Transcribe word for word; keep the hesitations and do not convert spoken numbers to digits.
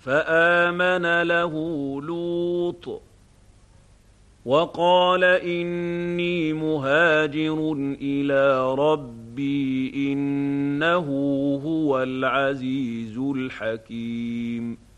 فآمن له لوط وقال إني مهاجر إلى ربي إنه هو العزيز الحكيم